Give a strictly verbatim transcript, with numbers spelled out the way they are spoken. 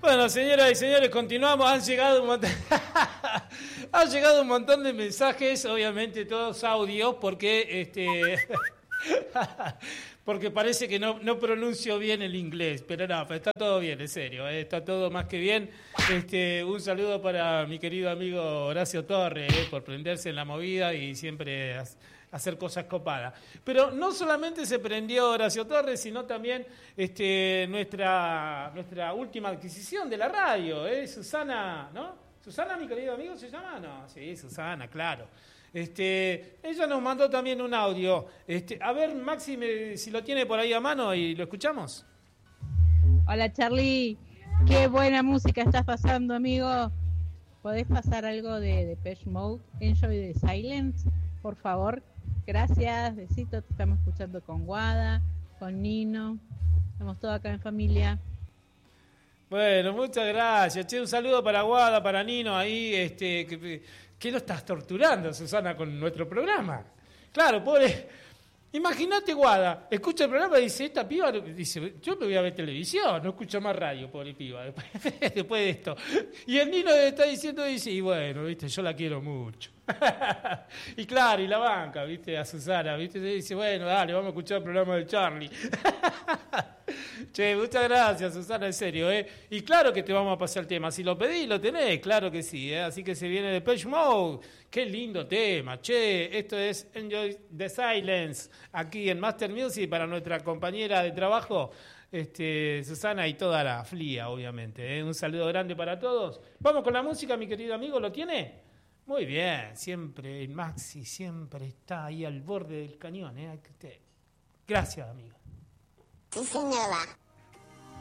Bueno, señoras y señores, continuamos. Han llegado un montón, han llegado un montón de mensajes, obviamente todos audios, porque este, porque parece que no, no pronuncio bien el inglés, pero no, pero está todo bien, en serio, eh, está todo más que bien. Este, un saludo para mi querido amigo Horacio Torres, eh, por prenderse en la movida y siempre hacer cosas copadas. Pero no solamente se prendió Horacio Torres, sino también este, nuestra, nuestra última adquisición de la radio, ¿eh? Susana, ¿no? ¿Susana, mi querido amigo, se llama? No, sí, Susana, claro. Este, ella nos mandó también un audio. Este, a ver, Maxi, me, si lo tiene por ahí a mano y lo escuchamos. Hola, Charlie. Qué buena música estás pasando, amigo. ¿Podés pasar algo de Depeche Mode, Enjoy the Silence, por favor? Gracias, besito, te estamos escuchando con Guada, con Nino, estamos todos acá en familia. Bueno, muchas gracias. Che, un saludo para Guada, para Nino, ahí, este, que, que lo estás torturando, Susana, con nuestro programa. Claro, pobre. Imagínate, Guada, escucha el programa y dice, esta piba, dice, yo me voy a ver televisión, no escucho más radio, pobre piba, después, después de esto. Y el Nino está diciendo, dice, y bueno, viste, yo la quiero mucho. Y claro, y la banca, viste, a Susana, viste, dice, bueno, dale, vamos a escuchar el programa de Charlie. Che, muchas gracias, Susana, en serio, ¿eh? Y claro que te vamos a pasar el tema. Si lo pedís, lo tenés, claro que sí, ¿eh? Así que se viene Depeche Mode. Qué lindo tema, che. Esto es Enjoy the Silence, aquí en Master Music para nuestra compañera de trabajo, este, Susana, y toda la F L I A, obviamente, ¿eh? Un saludo grande para todos. Vamos con la música, mi querido amigo, ¿lo tiene? Muy bien, siempre el Maxi, siempre está ahí al borde del cañón, ¿eh? Gracias, amigo. Sí, señora.